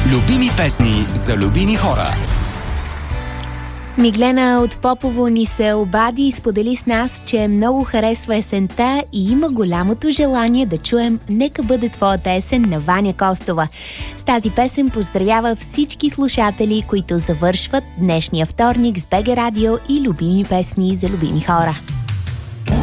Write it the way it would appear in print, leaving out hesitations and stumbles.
Любими песни за любими хора. Миглена от Попово ни се обади и сподели с нас, че много харесва есента и има голямото желание да чуем "Нека бъде твоята есен" на Ваня Костова. С тази песен поздравява всички слушатели, които завършват днешния вторник с БГ Радио и любими песни за любими хора.